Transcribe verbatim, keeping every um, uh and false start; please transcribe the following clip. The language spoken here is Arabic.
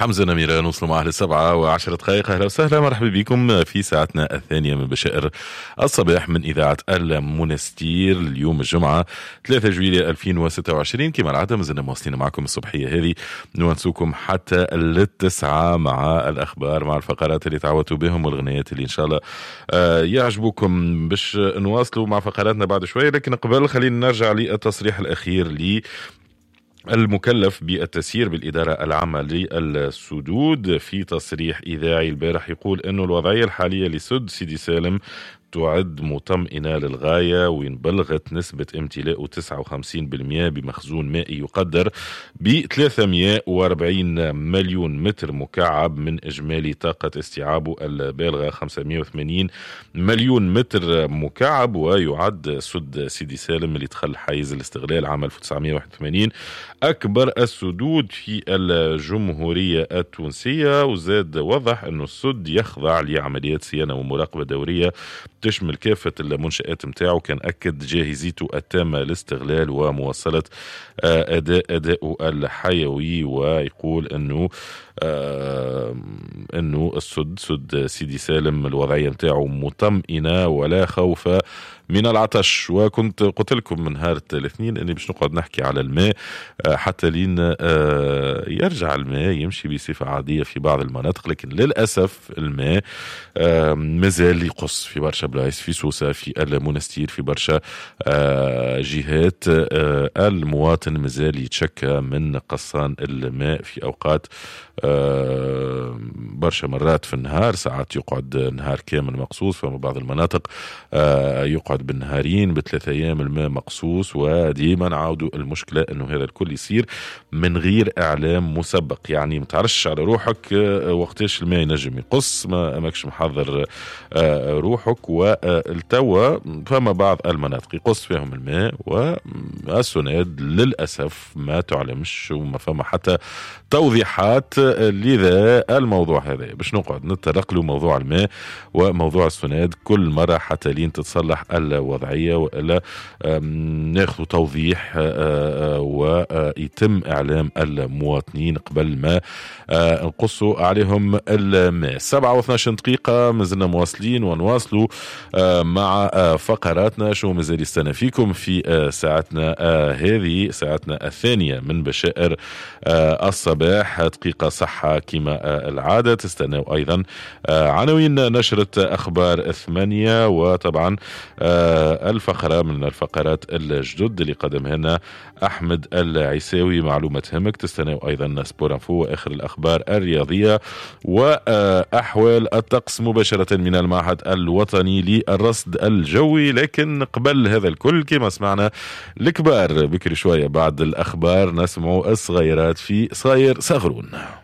حمزة نميرة نوصل معه للسبعة وعشرة دقائق. أهلا وسهلا، مرحبا بكم في ساعتنا الثانية من بشائر الصباح من إذاعة المنستير. اليوم الجمعة ثلاثة جويلية ألفين وستة وعشرين، كما العادة مازلنا مواصلين معكم الصبحية هذه نونسوكم حتى للتسعة مع الأخبار، مع الفقرات اللي تعودتوا بهم والغنيات اللي إن شاء الله يعجبوكم. باش نواصلوا مع فقراتنا بعد شوية، لكن قبل خلينا نرجع للتصريح الأخير لي المكلف بالتسيير بالإدارة العامة للسدود. في تصريح إذاعي البارح يقول أنه الوضعية الحالية لسد سيدي سالم تعد مطمئنة للغاية، وين بلغت نسبة امتلاء تسعة وخمسين بالمئة بمخزون مائي يقدر ب ثلاثمئة وأربعين مليون متر مكعب من إجمالي طاقة استيعابه البالغة خمسمئة وثمانين مليون متر مكعب. ويعد سد سيدي سالم اللي دخل حيز الاستغلال عام ألف وتسعمئة وواحد وثمانين أكبر السدود في الجمهورية التونسية. وزاد وضح أنه السد يخضع لعمليات صيانة ومراقبة دورية تشمل كافة المنشآت متاعه، كان أكد جاهزيته التامة لاستغلال ومواصلة أداء أداؤه الحيوي. ويقول أنه آه أنه السد سد سيدي سالم الوضعية متاعه مطمئنة ولا خوف من العطش. وكنت قلت لكم من نهار الاثنين اني باش نقعد نحكي على الماء حتى لين يرجع الماء يمشي بصفة عادية في بعض المناطق، لكن للأسف الماء مازال يقص في برشا بلايص، في سوسة، في المنستير، في برشا جهات. المواطن مازال يتشكى من قصان الماء في أوقات برشا مرات في النهار، ساعات يقعد نهار كامل مقصوص، فما بعض المناطق يقعد بالنهارين بثلاثة أيام الماء مقصوص. وديما نعاودوا المشكلة أنه هذا الكل يصير من غير إعلام مسبق، يعني متعرفش على روحك وقتاش الماء ينجم يقص، ما أماكش محضر روحك. والتوا فما بعض المناطق يقص فيهم الماء والسناد للأسف ما تعلمش وما فما حتى توضيحات. لذا الموضوع هذا باش نقعد نتطرق له موضوع الماء وموضوع السناد كل مرة حتى لين تتصلح الوضعية، وإلا ناخذ توضيح ويتم إعلام المواطنين قبل ما نقصوا عليهم الماء. سبعة واثناش دقيقة مازلنا مواصلين ونواصلوا مع فقراتنا. شو مازال يستنى فيكم في ساعتنا هذه، ساعتنا الثانية من بشائر الصباح. دقيقة صحة كما العادة، تستنوا أيضا عناوين نشرة أخبار الثمانية، وطبعا الفقرة من الفقرات الجدد اللي قدمها لنا أحمد العيساوي معلومة تهمك. تستنوا أيضا سبور انفو وآخر الأخبار الرياضية وأحوال الطقس مباشرة من المعهد الوطني للرصد الجوي. لكن قبل هذا الكل كما سمعنا الكبار بكري شوية بعد الأخبار نسمعوا الصغيرات في صاير صغرون.